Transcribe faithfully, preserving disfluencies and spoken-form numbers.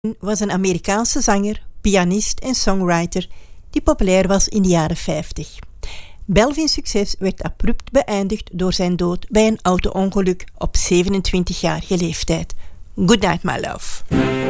was een Amerikaanse zanger, pianist en songwriter die populair was in de jaren vijftig. Belvin's succes werd abrupt beëindigd door zijn dood bij een auto-ongeluk op zevenentwintigjarige leeftijd. Good night, my love.